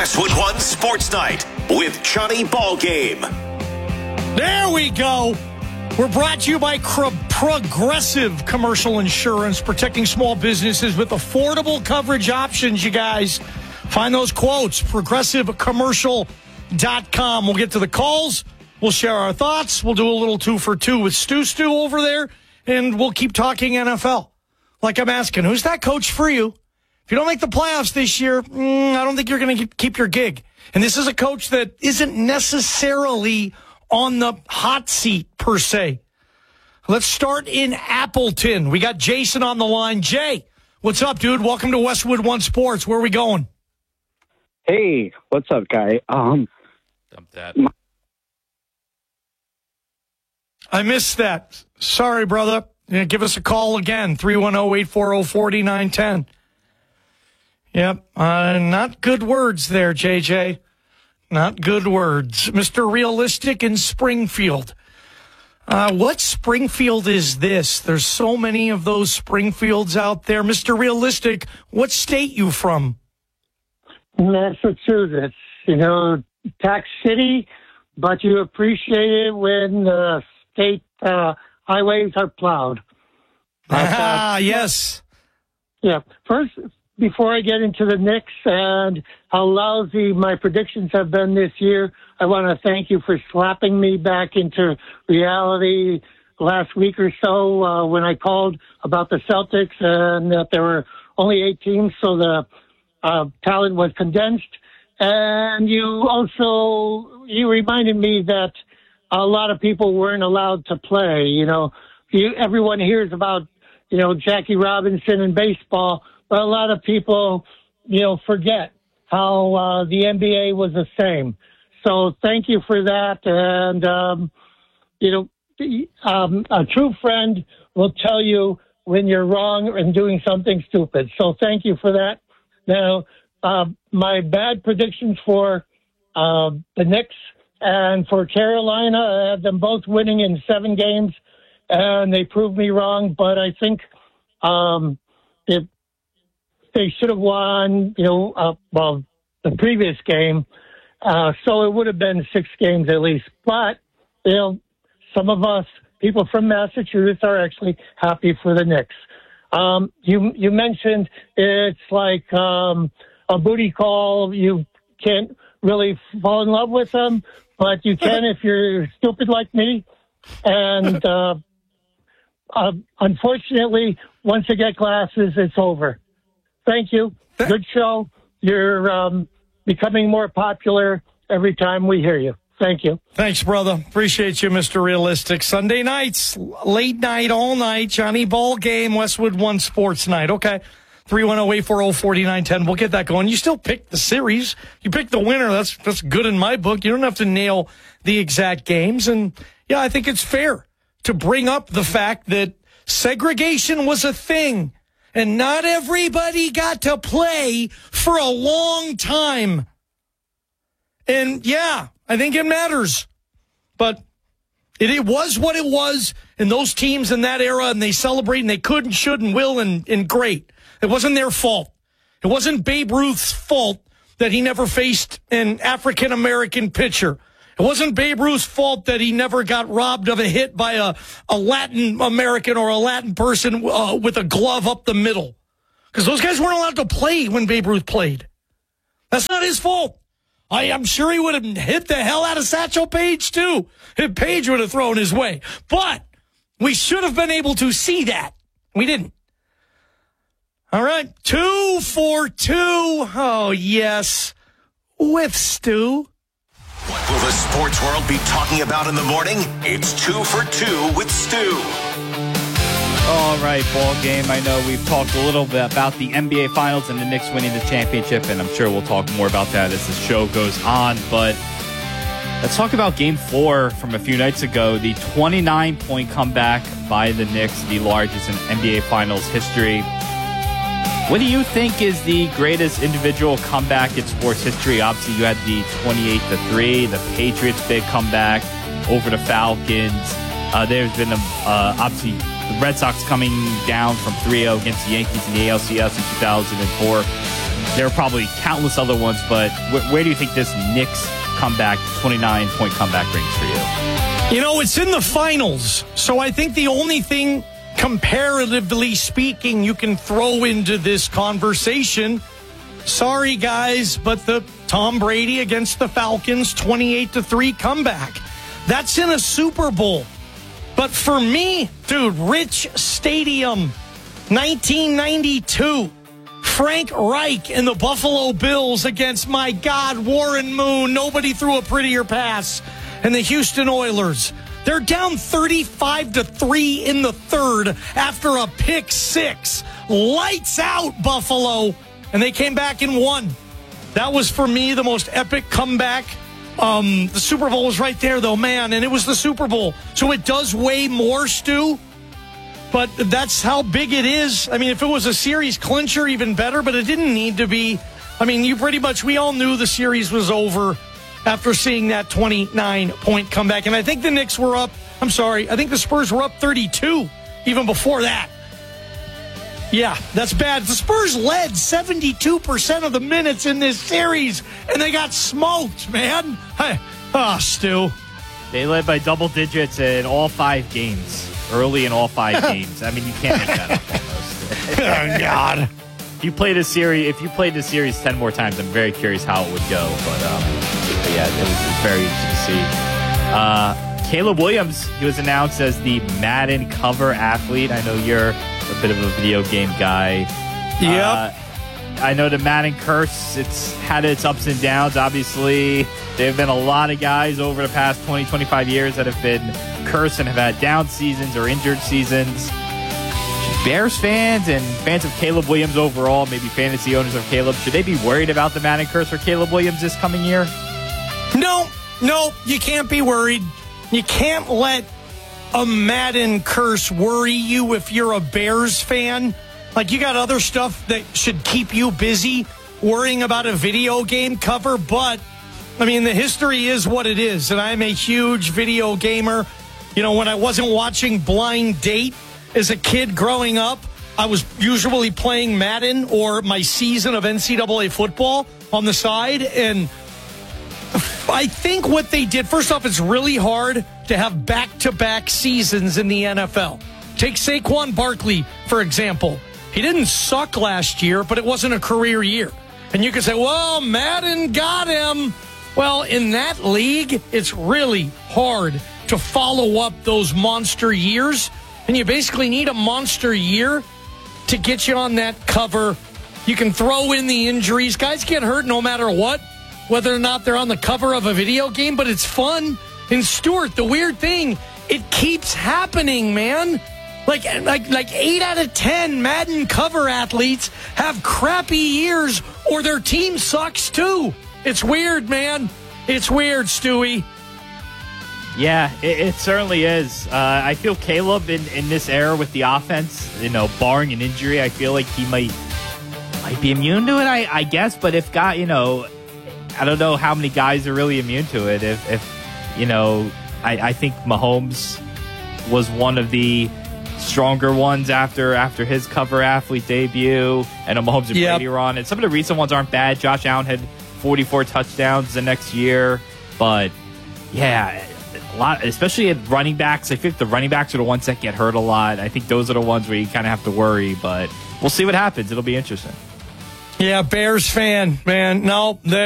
Westwood One Sports Night with Johnny Ballgame. There we go. We're brought to you by Progressive Commercial Insurance, protecting small businesses with affordable coverage options, you guys. Find those quotes, progressivecommercial.com. We'll get to the calls. We'll share our thoughts. We'll do a little 2 for 2 with Stu over there, and we'll keep talking NFL. Like I'm asking, who's that coach for you? If you don't make the playoffs this year, I don't think you're going to keep your gig. And this is a coach that isn't necessarily on the hot seat, per se. Let's start in Appleton. We got Jason on the line. Jay, what's up, dude? Welcome to Westwood One Sports. Where are we going? Hey, what's up, guy? Dump that. I missed that. Sorry, brother. Yeah, give us a call again, 310-840-4910. Yep, not good words there, JJ. Not good words. Mr. Realistic in Springfield. What Springfield is this? There's so many of those Springfields out there. Mr. Realistic, what state you from? Massachusetts. You know, tax city, but you appreciate it when the state highways are plowed. Yes. Yeah. First, before I get into the Knicks and how lousy my predictions have been this year, I want to thank you for slapping me back into reality last week or so when I called about the Celtics and that there were only 8 teams, so the talent was condensed. And you reminded me that a lot of people weren't allowed to play. You know, everyone hears about, Jackie Robinson in baseball, but a lot of people, forget how the NBA was the same. So thank you for that. And, a true friend will tell you when you're wrong and doing something stupid. So thank you for that. Now, my bad predictions for the Knicks and for Carolina, I had them both winning in 7 games, and they proved me wrong. But I think if they should have won, the previous game, so it would have been 6 games at least. But, some of us, people from Massachusetts, are actually happy for the Knicks. You mentioned it's like a booty call. You can't really fall in love with them, but you can if you're stupid like me. And unfortunately, once you get glasses, it's over. Thank you. Good show. You're becoming more popular every time we hear you. Thank you. Thanks, brother. Appreciate you, Mr. Realistic. Sunday nights, late night, all night, Johnny Ballgame, Westwood One Sports Night. Okay. 310-840-4910. We'll get that going. You still pick the series. You pick the winner. That's good in my book. You don't have to nail the exact games. And, yeah, I think it's fair to bring up the fact that segregation was a thing, and not everybody got to play for a long time. And, yeah, I think it matters. But it was what it was, and those teams in that era, and they celebrate, and they could and should and will, and great. It wasn't their fault. It wasn't Babe Ruth's fault that he never faced an African-American pitcher. It wasn't Babe Ruth's fault that he never got robbed of a hit by a Latin American or a Latin person with a glove up the middle. Because those guys weren't allowed to play when Babe Ruth played. That's not his fault. I'm sure he would have hit the hell out of Satchel Paige, too, if Paige would have thrown his way. But we should have been able to see that. We didn't. All right, 2 for 2. Oh, yes, with Stu. What will the sports world be talking about in the morning? It's 2 for 2 with Stu. All right, ball game. I know we've talked a little bit about the NBA Finals and the Knicks winning the championship, and I'm sure we'll talk more about that as the show goes on. But let's talk about Game 4 from a few nights ago, the 29-point comeback by the Knicks, the largest in NBA Finals history. What do you think is the greatest individual comeback in sports history? Obviously, you had the 28-3, the Patriots' big comeback over the Falcons. There's been, obviously, the Red Sox coming down from 3-0 against the Yankees in the ALCS in 2004. There are probably countless other ones, but where do you think this Knicks comeback, 29-point comeback, brings for you? You know, it's in the finals, so I think the only thing, comparatively speaking, you can throw into this conversation, sorry guys, but the Tom Brady against the Falcons 28-3 comeback. That's in a Super Bowl. But for me, dude, Rich Stadium, 1992. Frank Reich and the Buffalo Bills against, my God, Warren Moon. Nobody threw a prettier pass. And the Houston Oilers. They're down 35-3 in the third after a pick six. Lights out, Buffalo. And they came back and won. That was, for me, the most epic comeback. The Super Bowl was right there, though, man. And it was the Super Bowl. So it does weigh more, Stu. But that's how big it is. I mean, if it was a series clincher, even better. But it didn't need to be. I mean, we all knew the series was over after seeing that 29-point comeback. And I think the Knicks were up. I think the Spurs were up 32 even before that. Yeah, that's bad. The Spurs led 72% of the minutes in this series, and they got smoked, man. Stu. They led by double digits in all 5 games. Early in all 5 games. I mean, you can't make that up almost. Oh, God. If you played the series 10 more times, I'm very curious how it would go. But yeah, it was very interesting to see. Caleb Williams, he was announced as the Madden cover athlete. I know you're a bit of a video game guy. Yep. I know the Madden curse, it's had its ups and downs. Obviously, there have been a lot of guys over the past 20, 25 years that have been cursed and have had down seasons or injured seasons. Bears fans and fans of Caleb Williams overall, maybe fantasy owners of Caleb, should they be worried about the Madden curse for Caleb Williams this coming year? No, you can't be worried. You can't let a Madden curse worry you if you're a Bears fan. Like, you got other stuff that should keep you busy worrying about a video game cover. But, I mean, the history is what it is. And I'm a huge video gamer. You know, when I wasn't watching Blind Date as a kid growing up, I was usually playing Madden or my season of NCAA football on the side. And I think what they did, first off, it's really hard to have back-to-back seasons in the NFL. Take Saquon Barkley, for example. He didn't suck last year, but it wasn't a career year. And you could say, well, Madden got him. Well, in that league, it's really hard to follow up those monster years. And you basically need a monster year to get you on that cover. You can throw in the injuries. Guys get hurt no matter what, whether or not they're on the cover of a video game, but it's fun. And Stuart, the weird thing, it keeps happening, man. Like 8 out of 10 Madden cover athletes have crappy years or their team sucks too. It's weird, man. It's weird, Stewie. Yeah, it certainly is. I feel Caleb in this era with the offense, barring an injury, I feel like he might be immune to it, I guess. But if I don't know how many guys are really immune to it. I think Mahomes was one of the stronger ones after his cover athlete debut. And Mahomes and Brady were on it. Some of the recent ones aren't bad. Josh Allen had 44 touchdowns the next year. But, yeah, a lot, especially at running backs. I think the running backs are the ones that get hurt a lot. I think those are the ones where you kind of have to worry. But we'll see what happens. It'll be interesting. Yeah, Bears fan, man. No,